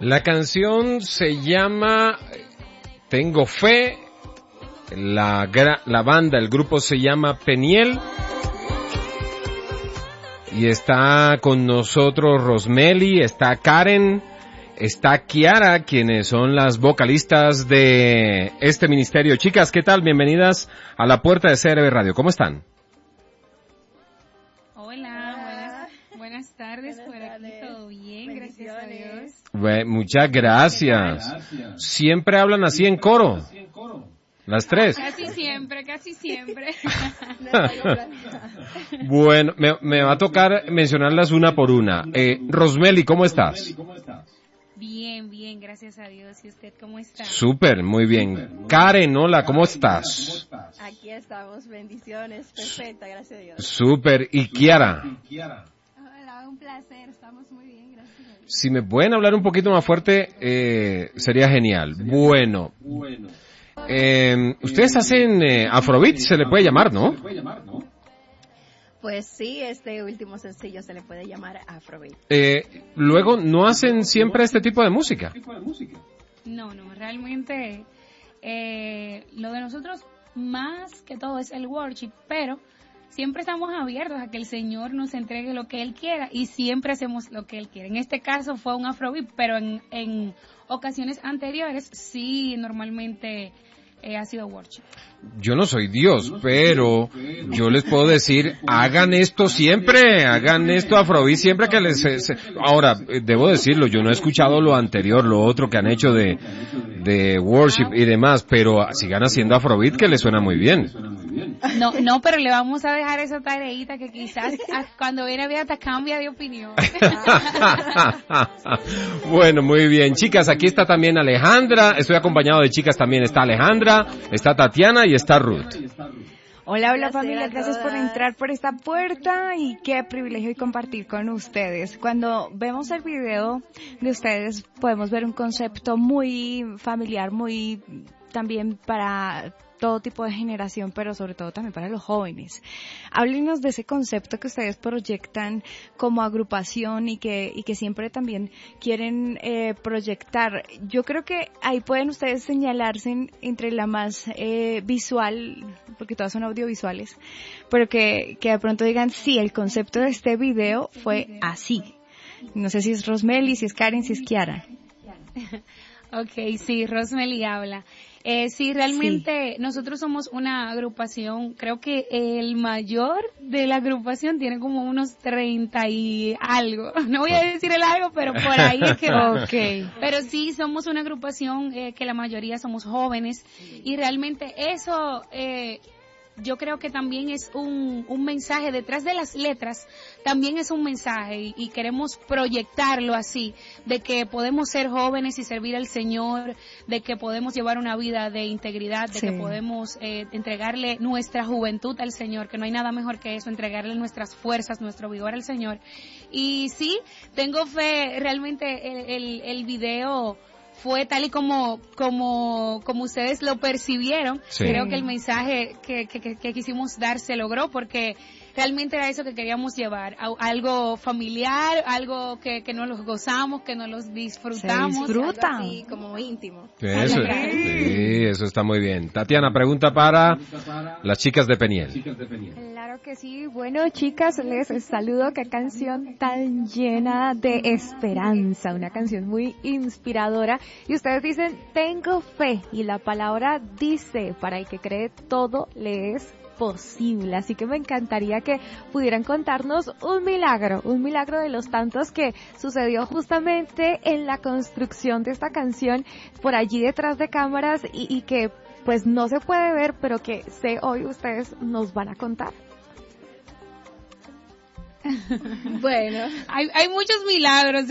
La canción se llama Tengo Fe. La banda, el grupo se llama Peniel. Y está con nosotros Rosmeli, está Karen, está Kiara, quienes son las vocalistas de este ministerio. Chicas, ¿qué tal? Bienvenidas a la puerta de CRB Radio. ¿Cómo están? Hola. Buenas tardes. Por aquí todo bien, gracias a Dios. Muchas gracias. Siempre hablan así en coro. Las tres. Casi siempre. Bueno, me va a tocar mencionarlas una por una. Rosmeli, ¿cómo estás? Bien, gracias a Dios. ¿Y usted cómo está? Súper, muy bien. Karen, hola, ¿cómo estás? Aquí estamos, bendiciones, perfecta, gracias a Dios. Súper, ¿y Kiara? Hola, un placer, estamos muy bien, gracias a Dios. Si me pueden hablar un poquito más fuerte, sería genial. Bueno. Ustedes hacen Afrobeat, se le puede llamar, ¿no? Pues sí, este último sencillo se le puede llamar Afrobeat. Luego, ¿no hacen siempre este tipo de música? No, realmente lo de nosotros más que todo es el worship, pero siempre estamos abiertos a que el Señor nos entregue lo que Él quiera y siempre hacemos lo que Él quiere. En este caso fue un Afrobeat, pero en ocasiones anteriores sí normalmente ha sido worship. Yo no soy Dios, pero yo les puedo decir, hagan esto siempre, hagan esto Afrobeat siempre que les... Ahora, debo decirlo, yo no he escuchado lo anterior, lo otro que han hecho de worship y demás, pero sigan haciendo Afrobeat que les suena muy bien. No, pero le vamos a dejar esa tareita que quizás cuando viene a ver hasta cambia de opinión. Bueno, muy bien. Chicas, aquí está también Alejandra. Estoy acompañado de chicas también. Está Alejandra, está Tatiana y está Ruth. Hola familia, gracias por entrar por esta puerta y qué privilegio compartir con ustedes. Cuando vemos el video de ustedes podemos ver un concepto muy familiar, muy también para todo tipo de generación, pero sobre todo también para los jóvenes. Háblenos de ese concepto que ustedes proyectan como agrupación y que siempre también quieren proyectar. Yo creo que ahí pueden ustedes señalarse entre la más visual, porque todas son audiovisuales, pero que de pronto digan, sí, el concepto de este video fue así. No sé si es Rosmeli, si es Karen, si es Kiara. Okay, sí, Rosmeli habla. Sí, realmente nosotros somos una agrupación, creo que el mayor de la agrupación tiene como unos 30 y algo. No voy a decir el algo, pero por ahí es que va. Okay. Pero sí, somos una agrupación que la mayoría somos jóvenes y realmente eso... yo creo que también es un mensaje, detrás de las letras también es un mensaje y queremos proyectarlo así, de que podemos ser jóvenes y servir al Señor, de que podemos llevar una vida de integridad, de que podemos entregarle nuestra juventud al Señor, que no hay nada mejor que eso, entregarle nuestras fuerzas, nuestro vigor al Señor. Y sí, tengo fe, realmente el video fue tal y como ustedes lo percibieron. Sí. Creo que el mensaje que quisimos dar se logró porque realmente era eso que queríamos llevar, algo familiar, algo que nos los gozamos, que nos los disfrutamos. Se disfruta. Algo así como íntimo. Eso está muy bien. Tatiana, pregunta para las chicas de Peniel. Claro que sí. Bueno, chicas, les saludo. Qué canción tan llena de esperanza, una canción muy inspiradora. Y ustedes dicen, tengo fe, y la palabra dice, para el que cree todo le es posible. Así que me encantaría que pudieran contarnos un milagro de los tantos que sucedió justamente en la construcción de esta canción, por allí detrás de cámaras y que pues no se puede ver, pero que sé hoy ustedes nos van a contar. Bueno, hay muchos milagros